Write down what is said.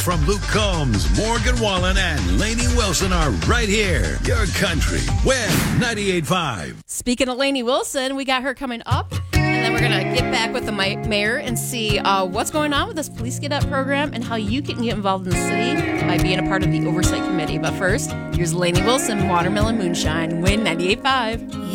From Luke Combs, Morgan Wallen, and Lainey Wilson are right here. Your country, Win 98.5. Speaking of Lainey Wilson, we got her coming up. And then we're going to get back with the mayor and see what's going on with this Police Cadet program and how you can get involved in the city by being a part of the Oversight Committee. But first, here's Lainey Wilson, Watermelon Moonshine, Win 98.5.